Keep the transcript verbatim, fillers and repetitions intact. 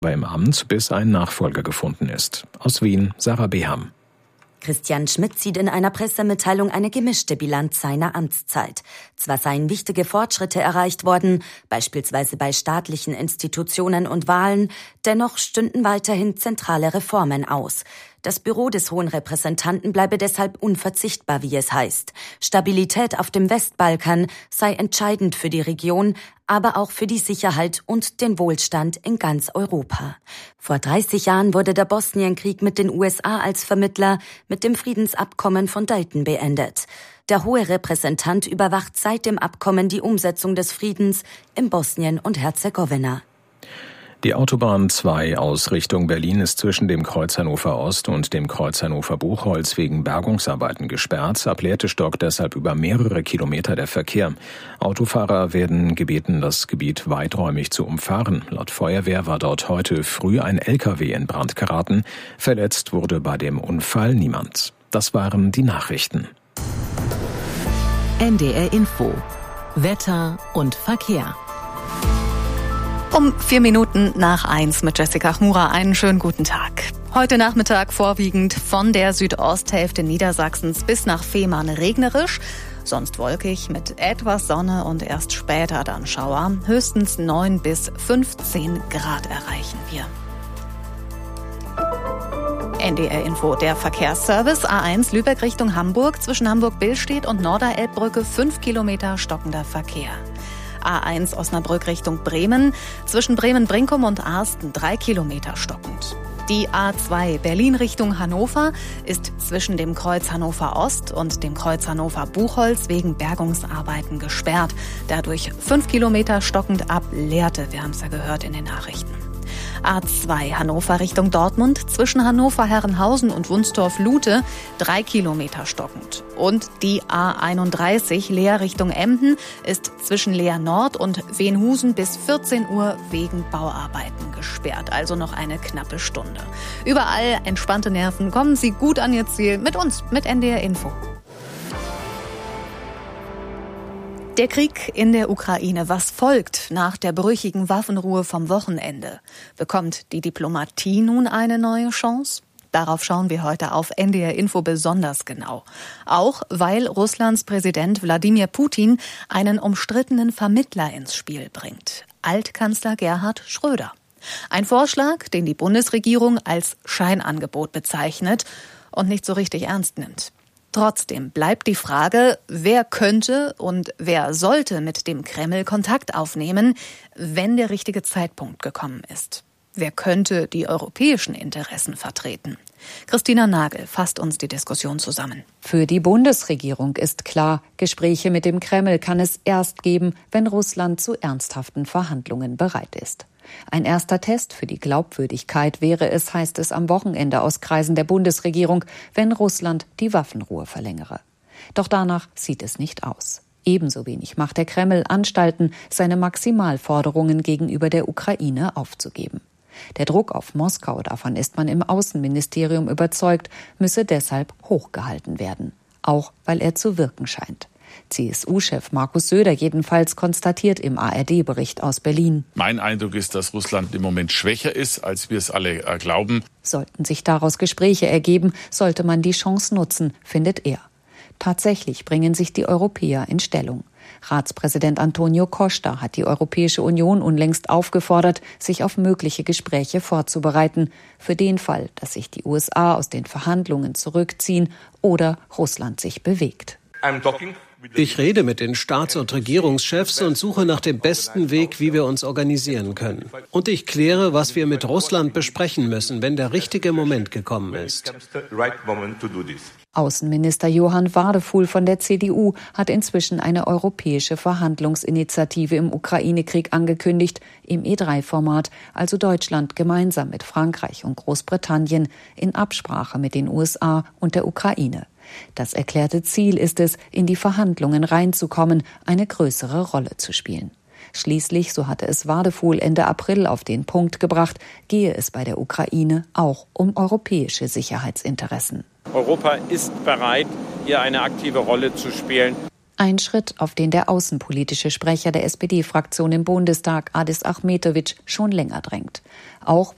im Amt, bis ein Nachfolger gefunden ist. Aus Wien, Sarah Beham. Christian Schmidt zieht in einer Pressemitteilung eine gemischte Bilanz seiner Amtszeit. Zwar seien wichtige Fortschritte erreicht worden, beispielsweise bei staatlichen Institutionen und Wahlen, dennoch stünden weiterhin zentrale Reformen aus. Das Büro des Hohen Repräsentanten bleibe deshalb unverzichtbar, wie es heißt. Stabilität auf dem Westbalkan sei entscheidend für die Region, aber auch für die Sicherheit und den Wohlstand in ganz Europa. Vor dreißig Jahren wurde der Bosnienkrieg mit den U S A als Vermittler mit dem Friedensabkommen von Dayton beendet. Der Hohe Repräsentant überwacht seit dem Abkommen die Umsetzung des Friedens in Bosnien und Herzegowina. Die Autobahn zwei aus Richtung Berlin ist zwischen dem Kreuz Hannover Ost und dem Kreuz Hannover Buchholz wegen Bergungsarbeiten gesperrt. Ab Lehrtestock deshalb über mehrere Kilometer der Verkehr. Autofahrer werden gebeten, das Gebiet weiträumig zu umfahren. Laut Feuerwehr war dort heute früh ein L K W in Brand geraten. Verletzt wurde bei dem Unfall niemand. Das waren die Nachrichten. N D R Info. Wetter und Verkehr. Um vier Minuten nach eins mit Jessica Chmura. Einen schönen guten Tag. Heute Nachmittag vorwiegend von der Südosthälfte Niedersachsens bis nach Fehmarn regnerisch. Sonst wolkig mit etwas Sonne und erst später dann Schauer. Höchstens neun bis fünfzehn Grad erreichen wir. N D R Info, der Verkehrsservice. A eins Lübeck Richtung Hamburg. Zwischen Hamburg-Billstedt und Norderelbbrücke fünf Kilometer stockender Verkehr. A eins Osnabrück Richtung Bremen, zwischen Bremen-Brinkum und Arsten drei Kilometer stockend. Die A zwei Berlin Richtung Hannover ist zwischen dem Kreuz Hannover Ost und dem Kreuz Hannover Buchholz wegen Bergungsarbeiten gesperrt. Dadurch fünf Kilometer stockend ab Lehrte, wir haben es ja gehört in den Nachrichten. A zwei Hannover Richtung Dortmund, zwischen Hannover-Herrenhausen und Wunstorf-Lute drei Kilometer stockend. Und die A einunddreißig Leer Richtung Emden ist zwischen Leer Nord und Wenhusen bis vierzehn Uhr wegen Bauarbeiten gesperrt. Also noch eine knappe Stunde. Überall entspannte Nerven, kommen Sie gut an Ihr Ziel mit uns, mit N D R Info. Der Krieg in der Ukraine. Was folgt nach der brüchigen Waffenruhe vom Wochenende? Bekommt die Diplomatie nun eine neue Chance? Darauf schauen wir heute auf N D R Info besonders genau. Auch weil Russlands Präsident Wladimir Putin einen umstrittenen Vermittler ins Spiel bringt. Altkanzler Gerhard Schröder. Ein Vorschlag, den die Bundesregierung als Scheinangebot bezeichnet und nicht so richtig ernst nimmt. Trotzdem bleibt die Frage, wer könnte und wer sollte mit dem Kreml Kontakt aufnehmen, wenn der richtige Zeitpunkt gekommen ist. Wer könnte die europäischen Interessen vertreten? Christina Nagel fasst uns die Diskussion zusammen. Für die Bundesregierung ist klar, Gespräche mit dem Kreml kann es erst geben, wenn Russland zu ernsthaften Verhandlungen bereit ist. Ein erster Test für die Glaubwürdigkeit wäre es, heißt es am Wochenende aus Kreisen der Bundesregierung, wenn Russland die Waffenruhe verlängere. Doch danach sieht es nicht aus. Ebenso wenig macht der Kreml Anstalten, seine Maximalforderungen gegenüber der Ukraine aufzugeben. Der Druck auf Moskau, davon ist man im Außenministerium überzeugt, müsse deshalb hochgehalten werden. Auch weil er zu wirken scheint. C S U-Chef Markus Söder jedenfalls konstatiert im A R D-Bericht aus Berlin. Mein Eindruck ist, dass Russland im Moment schwächer ist, als wir es alle glauben. Sollten sich daraus Gespräche ergeben, sollte man die Chance nutzen, findet er. Tatsächlich bringen sich die Europäer in Stellung. Ratspräsident Antonio Costa hat die Europäische Union unlängst aufgefordert, sich auf mögliche Gespräche vorzubereiten, für den Fall, dass sich die U S A aus den Verhandlungen zurückziehen oder Russland sich bewegt. Ich rede mit den Staats- und Regierungschefs und suche nach dem besten Weg, wie wir uns organisieren können. Und ich kläre, was wir mit Russland besprechen müssen, wenn der richtige Moment gekommen ist. Außenminister Johann Wadefuhl von der C D U hat inzwischen eine europäische Verhandlungsinitiative im Ukraine-Krieg angekündigt, im E drei Format, also Deutschland gemeinsam mit Frankreich und Großbritannien in Absprache mit den U S A und der Ukraine. Das erklärte Ziel ist es, in die Verhandlungen reinzukommen, eine größere Rolle zu spielen. Schließlich, so hatte es Wadefuhl Ende April auf den Punkt gebracht, gehe es bei der Ukraine auch um europäische Sicherheitsinteressen. Europa ist bereit, hier eine aktive Rolle zu spielen. Ein Schritt, auf den der außenpolitische Sprecher der S P D-Fraktion im Bundestag, Adis Achmetovic, schon länger drängt. Auch